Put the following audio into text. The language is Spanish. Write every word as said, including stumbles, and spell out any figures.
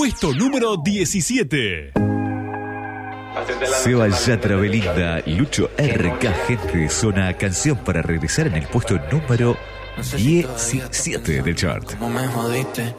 puesto número diecisiete. Seba Yatra, Belinda, Lucho R K, gente, zona canción para regresar en el puesto número diecisiete del chart.